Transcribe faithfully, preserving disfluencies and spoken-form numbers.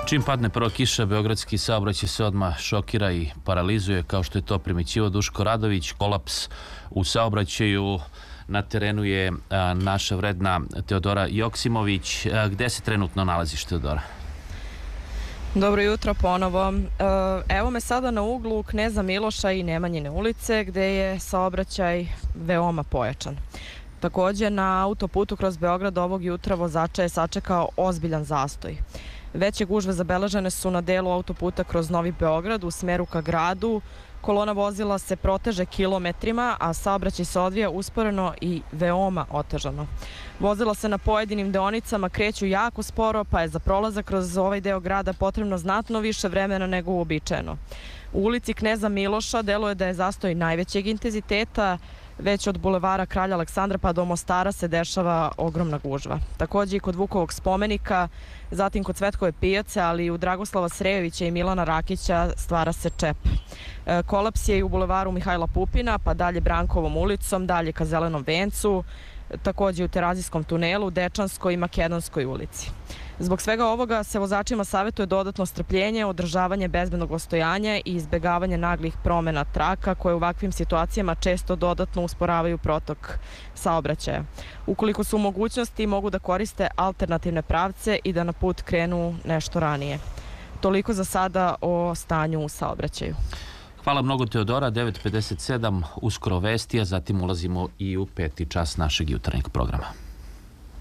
Čim padne prva kiša, beogradski saobraćaj se odmah šokira i paralizuje, kao što je to primećivao Duško Radović. Kolaps u saobraćaju na terenu je a, naša vredna Teodora Joksimović. A, gde se trenutno nalaziš, Teodora? Dobro jutro ponovo. Evo me sada na uglu Kneza Miloša i Nemanjine ulice, gde je saobraćaj veoma pojačan. Takođe, na autoputu kroz Beograd ovog jutra vozača je sačekao ozbiljan zastoj. Veće gužve zabeležene su na delu autoputa kroz Novi Beograd u smeru ka gradu. Kolona vozila se proteže kilometrima, a saobraćaj se odvija usporeno i veoma otežano. Vozila se na pojedinim deonicama kreću jako sporo, pa je za prolazak kroz ovaj deo grada potrebno znatno više vremena nego uobičajeno. U ulici Kneza Miloša deluje da je zastoj najvećeg intenziteta. Već od bulevara Kralja Aleksandra pa do Mostara se dešava ogromna gužva. Takođe i kod Vukovog spomenika, zatim kod Cvetkove pijace, ali i u Dragoslava Srejovića i Milana Rakića stvara se čep. E, kolaps je i u bulevaru Mihajla Pupina, pa dalje Brankovom ulicom, dalje ka Zelenom vencu, takođe i u Terazijskom tunelu, Dečanskoj i Makedonskoj ulici. Zbog svega ovoga se vozačima savjetuje dodatno strpljenje, održavanje bezbednog ostojanja i izbegavanje naglih promena traka koje u ovakvim situacijama često dodatno usporavaju protok saobraćaja. Ukoliko su u mogućnosti, mogu da koriste alternativne pravce i da na put krenu nešto ranije. Toliko za sada o stanju u saobraćaju. Hvala mnogo, Teodora. devet pedeset sedam, uskoro vesti, a zatim ulazimo i u peti čas našeg jutarnjeg programa.